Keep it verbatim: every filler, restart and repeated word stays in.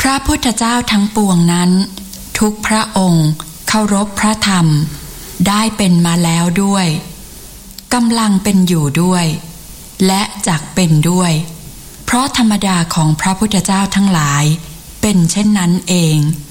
ระพุทธเจ้าทั้งปวงนั้นทุกพระองค์เคารพพระธรรมได้เป็นมาแล้วด้วยกำลังเป็นอยู่ด้วยและจักเป็นด้วยเพราะธรรมดาของพระพุทธเจ้าทั้งหลายเป็นเช่นนั้นเอง